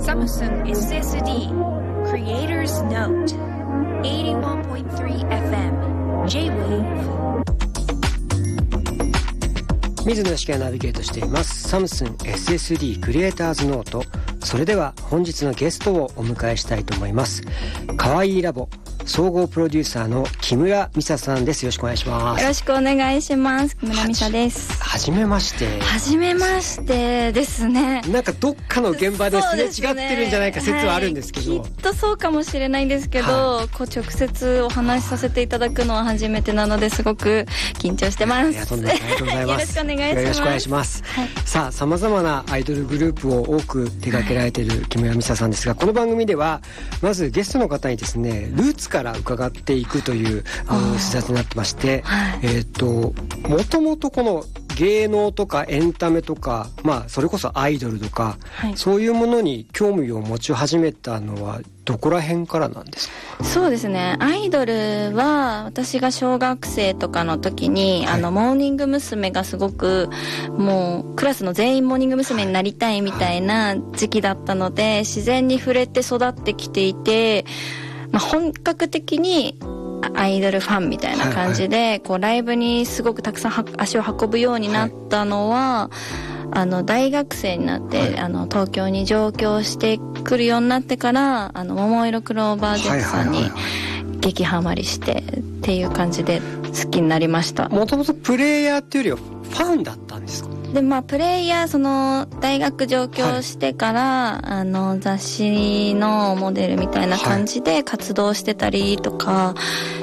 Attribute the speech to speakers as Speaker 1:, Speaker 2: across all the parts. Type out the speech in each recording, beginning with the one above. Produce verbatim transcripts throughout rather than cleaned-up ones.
Speaker 1: Samsung エスエスディー Creators Note はちじゅういってんさん エフエム J-Wave。
Speaker 2: 水野しがナビゲートしています Samsung エスエスディー Creators Note。 それでは本日のゲストをお迎えしたいと思います。かわいいラボ総合プロデューサーの木村美沙さんです。よろしくお願いします。
Speaker 3: よろしくお願いします。木村美沙です。
Speaker 2: はじめまして。
Speaker 3: はじめましてですね。
Speaker 2: なんかどっかの現場ですれ違ってるんじゃないか説はあるんですけど、
Speaker 3: はい、きっとそうかもしれないんですけど、はい、こう直接お話しさせていただくのは初めてなのですごく緊張してます。
Speaker 2: ありがとうございます。
Speaker 3: よろしくお願いします。
Speaker 2: よろしくお願いします、はい、さあ様々なアイドルグループを多く手掛けられている木村美沙さんですが、この番組ではまずゲストの方にですねルーツから伺っていくという施設になってまして、はい、えっともともとこの芸能とかエンタメとか、まあそれこそアイドルとか、はい、そういうものに興味を持ち始めたのはどこら辺からなんですか？
Speaker 3: そうですね、アイドルは私が小学生とかの時に、はい、あのモーニング娘。がすごくもうクラスの全員モーニング娘。になりたいみたいな時期だったので、自然に触れて育ってきていて、まあ、本格的にアイドルファンみたいな感じで、はいはい、こうライブにすごくたくさん足を運ぶようになったのは、はい、あの大学生になって、はい、あの東京に上京してくるようになってからあの桃色クローバー Z さんに激ハマりしてっていう感じで好きになりました。
Speaker 2: もともとプレイヤーっていうよりはファンだったんですか？
Speaker 3: でまあプレイヤー、その大学上京してから、はい、あの雑誌のモデルみたいな感じで活動してたりとか、はい、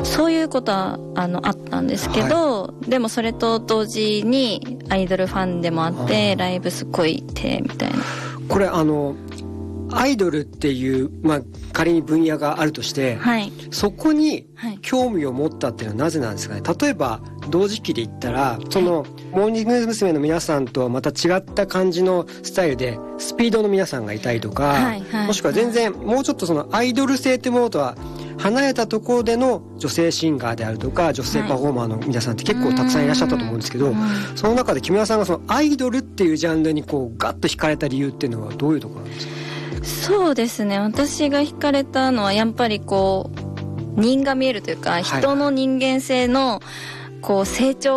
Speaker 3: そういうことはあのあったんですけど、はい、でもそれと同時にアイドルファンでもあってライブすごい行ってみたいな。
Speaker 2: これあのアイドルっていう、まあ、仮に分野があるとして、はい、そこに興味を持ったっていうのはなぜなんですかね。例えば同時期で言ったらその、はい、モーニング娘。の皆さんとはまた違った感じのスタイルでスピードの皆さんがいたりとか、はいはい、もしくは全然もうちょっとそのアイドル性ってものとは離れたところでの女性シンガーであるとか女性パフォーマーの皆さんって結構たくさんいらっしゃったと思うんですけど、その中で木村さんがそのアイドルっていうジャンルにこうガッと惹かれた理由っていうのはどういうところなんですか？
Speaker 3: そうですね、私が惹かれたのはやっぱりこう人が見えるというか、人の人間性のこう成長